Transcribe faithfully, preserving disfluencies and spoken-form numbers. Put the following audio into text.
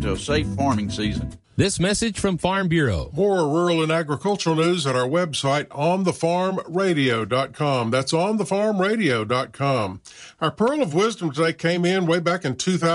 to a safe farming season. This message from Farm Bureau. More rural and agricultural news at our website, on the farm radio dot com. That's on the farm radio dot com. Our Pearl of Wisdom today came in way back in two thousand.